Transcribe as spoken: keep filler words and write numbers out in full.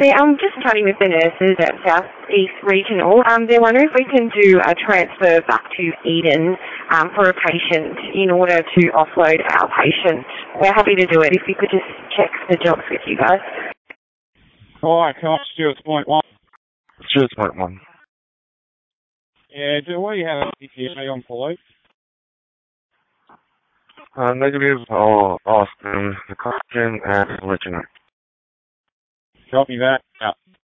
there. I'm just chatting with the nurses at South East Regional. Um, they're wondering if we can do a transfer back to Eden um, for a patient in order to offload our patient. We're happy to do it if you could just check the jobs with you guys. All right, can I Stuart's point one? Stuart's point one. Yeah, do we have a C P A on police? Uh, negative, I'll ask them the question and let you know. Copy that. Yeah.